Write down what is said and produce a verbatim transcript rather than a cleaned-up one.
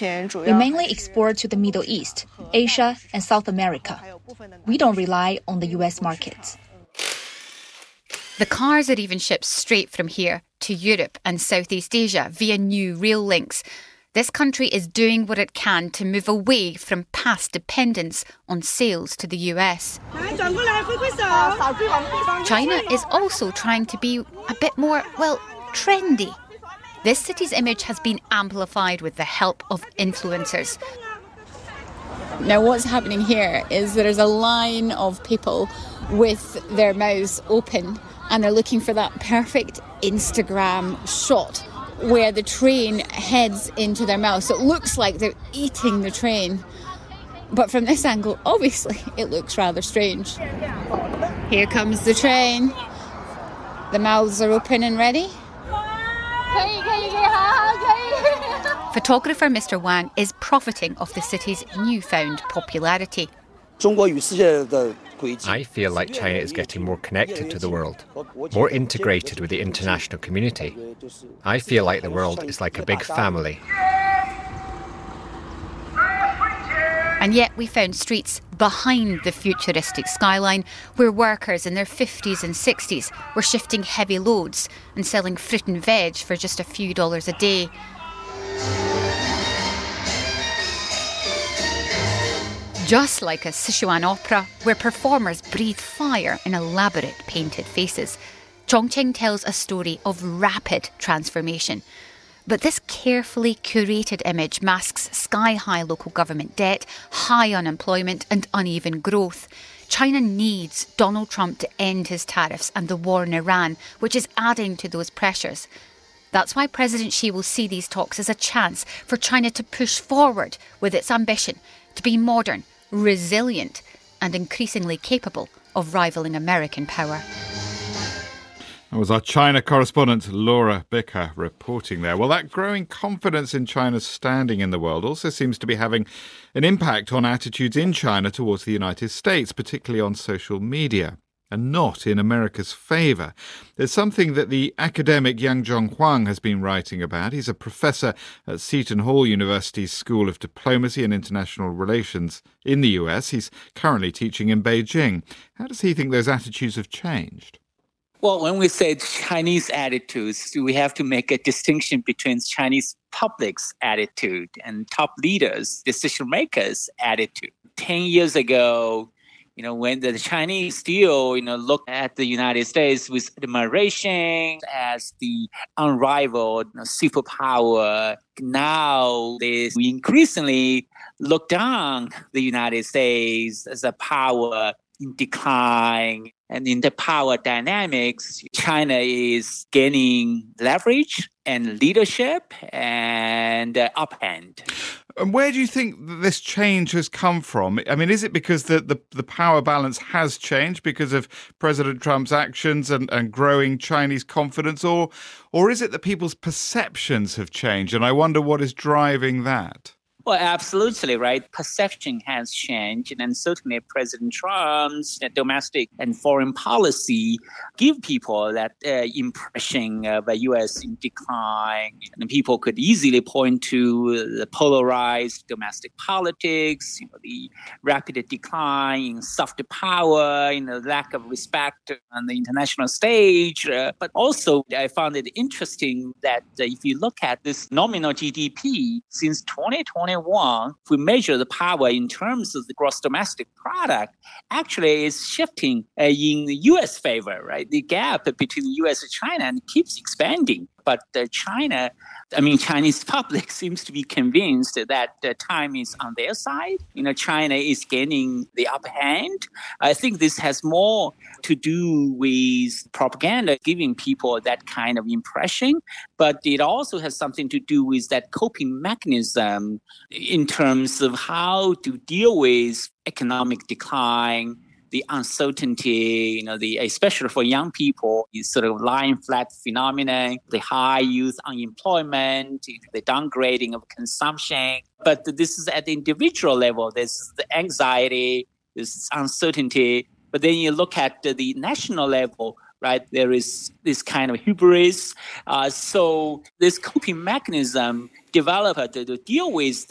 We mainly export to the Middle East, Asia, and South America. We don't rely on the U S markets. The cars are even shipped straight from here to Europe and Southeast Asia via new rail links. This country is doing what it can to move away from past dependence on sales to the U S. China is also trying to be a bit more, well, trendy. This city's image has been amplified with the help of influencers. Now, what's happening here is there's a line of people with their mouths open and they're looking for that perfect Instagram shot where the train heads into their mouth. So it looks like they're eating the train. But from this angle, obviously, it looks rather strange. Here comes the train. The mouths are open and ready. Photographer Mister Wang is profiting off the city's newfound popularity. I feel like China is getting more connected to the world, more integrated with the international community. I feel like the world is like a big family. And yet we found streets behind the futuristic skyline where workers in their fifties and sixties were shifting heavy loads and selling fruit and veg for just a few dollars a day. Just like a Sichuan opera where performers breathe fire in elaborate painted faces, Chongqing tells a story of rapid transformation. But this carefully curated image masks sky-high local government debt, high unemployment and uneven growth. China needs Donald Trump to end his tariffs and the war in Iran, which is adding to those pressures. That's why President Xi will see these talks as a chance for China to push forward with its ambition to be modern, resilient and increasingly capable of rivaling American power. That was our China correspondent Laura Bicker reporting there. Well, that growing confidence in China's standing in the world also seems to be having an impact on attitudes in China towards the United States, particularly on social media, and not in America's favour. There's something that the academic Yang Zhonghuang has been writing about. He's a professor at Seton Hall University's School of Diplomacy and International Relations in the U S. He's currently teaching in Beijing. How does he think those attitudes have changed? Well, when we say Chinese attitudes, we have to make a distinction between Chinese public's attitude and top leaders, decision makers' attitude. Ten years ago, you know, when the Chinese still, you know, look at the United States with admiration as the unrivaled you know, superpower, now they increasingly look down the United States as a power in decline. And in the power dynamics, China is gaining leverage and leadership and uh, upend. And where do you think this change has come from? I mean, is it because the, the, the power balance has changed because of President Trump's actions and, and growing Chinese confidence? Or, or is it that people's perceptions have changed? And I wonder what is driving that. Well, absolutely, right? Perception has changed, and certainly President Trump's domestic and foreign policy give people that uh, impression of a U S in decline. And people could easily point to the polarized domestic politics, you know, the rapid decline in soft power, you know, lack of respect on the international stage. Uh, but also, I found it interesting that uh, if you look at this nominal G D P since twenty twenty, if we measure the power in terms of the gross domestic product, actually is shifting uh, in the U S favor, right? The gap between the U S and China and keeps expanding. But uh, China, I mean, Chinese public seems to be convinced that the time is on their side. You know, China is gaining the upper hand. I think this has more to do with propaganda, giving people that kind of impression. But it also has something to do with that coping mechanism in terms of how to deal with economic decline, the uncertainty, you know, the especially for young people, is sort of lying flat phenomenon, the high youth unemployment, the downgrading of consumption. But this is at the individual level. There's the anxiety, there's uncertainty. But then you look at the national level, right? There is this kind of hubris. Uh, so this coping mechanism developed to, to deal with